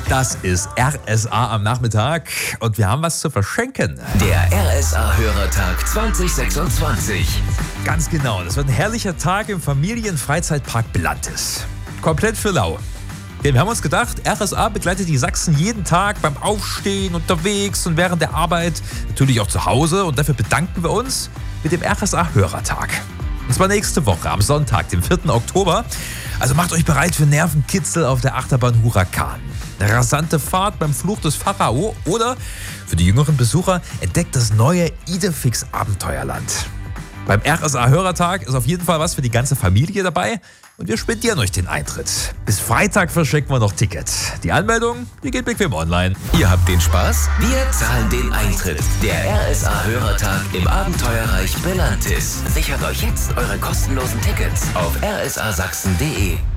Das ist RSA am Nachmittag und wir haben was zu verschenken. Der RSA-Hörertag 2026. Ganz genau, das wird ein herrlicher Tag im Familienfreizeitpark Blantis. Komplett für lau. Denn wir haben uns gedacht, RSA begleitet die Sachsen jeden Tag beim Aufstehen, unterwegs und während der Arbeit, natürlich auch zu Hause. Und dafür bedanken wir uns mit dem RSA-Hörertag. Und zwar nächste Woche, am Sonntag, dem 4. Oktober. Also macht euch bereit für Nervenkitzel auf der Achterbahn Huracan. Eine rasante Fahrt beim Fluch des Pharao oder für die jüngeren Besucher entdeckt das neue Idefix Abenteuerland. Beim RSA-Hörertag ist auf jeden Fall was für die ganze Familie dabei und wir spendieren euch den Eintritt. Bis Freitag verschenken wir noch Tickets. Die Anmeldung, die geht bequem online. Ihr habt den Spaß, wir zahlen den Eintritt. Der RSA-Hörertag im Abenteuerreich Blantis. Sichert euch jetzt eure kostenlosen Tickets auf rsasachsen.de.